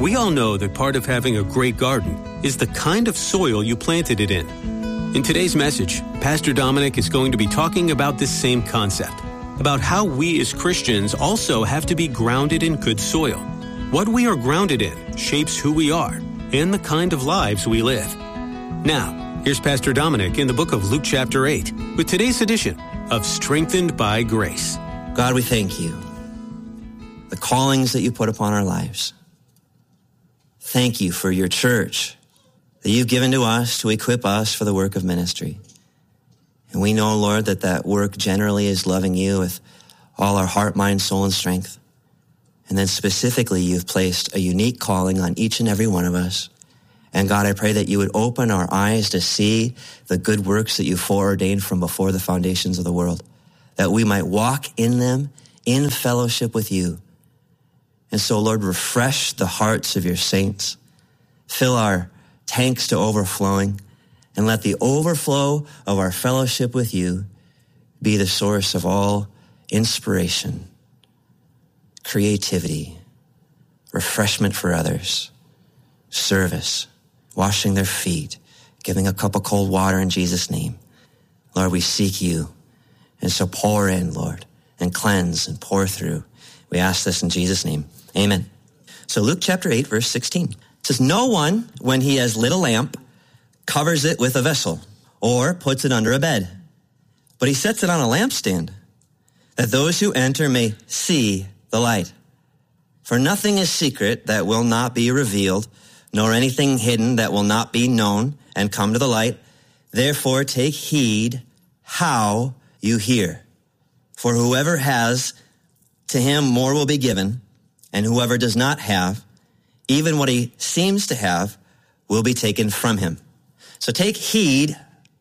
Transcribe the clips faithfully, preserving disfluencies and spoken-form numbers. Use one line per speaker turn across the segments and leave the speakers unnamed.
We all know that part of having a great garden is the kind of soil you planted it in. In today's message, Pastor Dominic is going to be talking about this same concept, about how we as Christians also have to be grounded in good soil. What we are grounded in shapes who we are and the kind of lives we live. Now, here's Pastor Dominic in the book of Luke chapter eight with today's edition of Strengthened by Grace.
God, we thank you. The callings that you put upon our lives. Thank you for your church that you've given to us to equip us for the work of ministry. And we know, Lord, that that work generally is loving you with all our heart, mind, soul, and strength. And then specifically, you've placed a unique calling on each and every one of us. And God, I pray that you would open our eyes to see the good works that you foreordained from before the foundations of the world, that we might walk in them in fellowship with you. And so, Lord, refresh the hearts of your saints, fill our tanks to overflowing, and let the overflow of our fellowship with you be the source of all inspiration, creativity, refreshment for others, service, washing their feet, giving a cup of cold water in Jesus' name. Lord, we seek you. And so pour in, Lord, and cleanse and pour through. We ask this in Jesus' name. Amen. So Luke chapter eight, verse sixteen. It says, no one, when he has lit a lamp, covers it with a vessel or puts it under a bed, but he sets it on a lampstand, that those who enter may see the light. For nothing is secret that will not be revealed, nor anything hidden that will not be known and come to the light. Therefore take heed how you hear. For whoever has, to him more will be given, and whoever does not have, even what he seems to have, will be taken from him. So take heed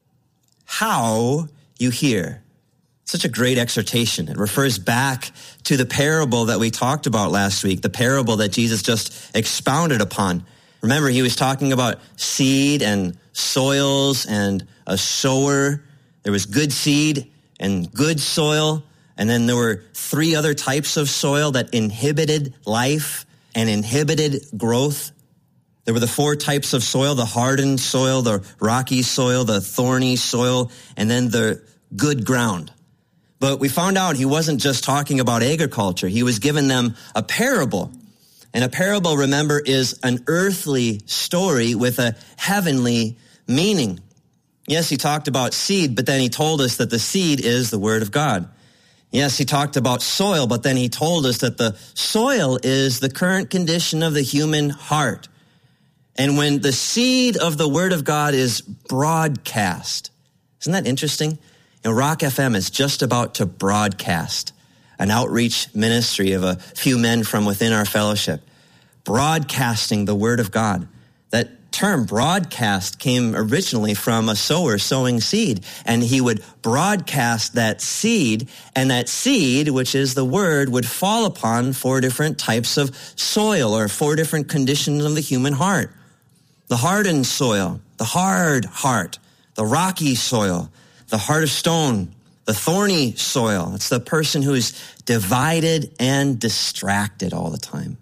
how you hear. Such a great exhortation. It refers back to the parable that we talked about last week, the parable that Jesus just expounded upon. Remember, he was talking about seed and soils and a sower. There was good seed and good soil. And then there were three other types of soil that inhibited life and inhibited growth. There were the four types of soil, the hardened soil, the rocky soil, the thorny soil, and then the good ground. But we found out he wasn't just talking about agriculture. He was giving them a parable. And a parable, remember, is an earthly story with a heavenly meaning. Yes, he talked about seed, but then he told us that the seed is the word of God. Yes, he talked about soil, but then he told us that the soil is the current condition of the human heart. And when the seed of the word of God is broadcast, isn't that interesting? You know, Rock F M is just about to broadcast an outreach ministry of a few men from within our fellowship, broadcasting the word of God. That term broadcast came originally from a sower sowing seed, and he would broadcast that seed, and that seed, which is the word, would fall upon four different types of soil or four different conditions of the human heart. The hardened soil, the hard heart, the rocky soil, the heart of stone, the thorny soil. It's the person who is divided and distracted all the time.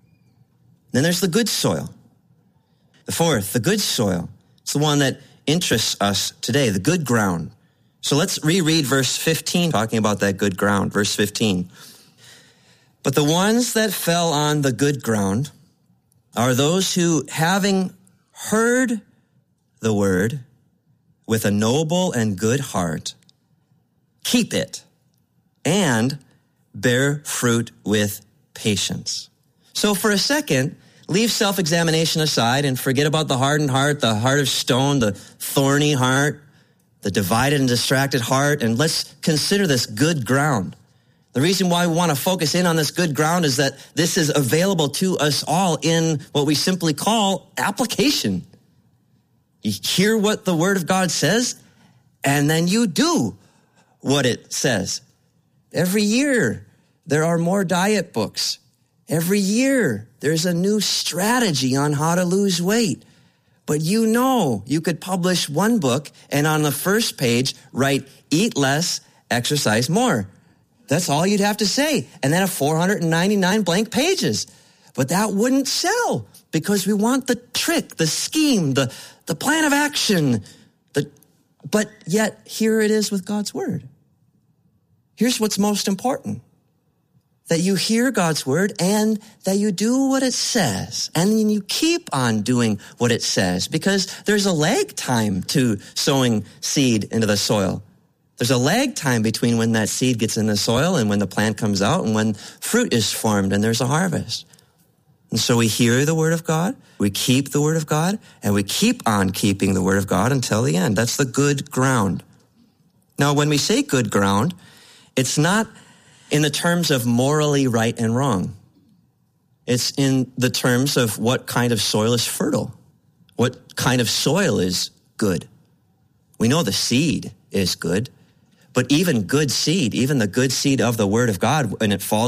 Then there's the good soil. The fourth, the good soil. It's the one that interests us today, the good ground. So let's reread verse fifteen, talking about that good ground. Verse fifteen. But the ones that fell on the good ground are those who, having heard the word with a noble and good heart, keep it and bear fruit with patience. So for a second, leave self-examination aside and forget about the hardened heart, the heart of stone, the thorny heart, the divided and distracted heart, and let's consider this good ground. The reason why we want to focus in on this good ground is that this is available to us all in what we simply call application. You hear what the word of God says, and then you do what it says. Every year, there are more diet books. Every year, there's a new strategy on how to lose weight. But you know, you could publish one book and on the first page, write, eat less, exercise more. That's all you'd have to say. And then have four hundred ninety-nine blank pages. But that wouldn't sell because we want the trick, the scheme, the, the plan of action. The, but yet here it is with God's word. Here's what's most important. That you hear God's word and that you do what it says. And then you keep on doing what it says because there's a lag time to sowing seed into the soil. There's a lag time between when that seed gets in the soil and when the plant comes out and when fruit is formed and there's a harvest. And so we hear the word of God, we keep the word of God, and we keep on keeping the word of God until the end. That's the good ground. Now, when we say good ground, it's not in the terms of morally right and wrong. It's in the terms of what kind of soil is fertile, what kind of soil is good. We know the seed is good, but even good seed, even the good seed of the word of God, when it falls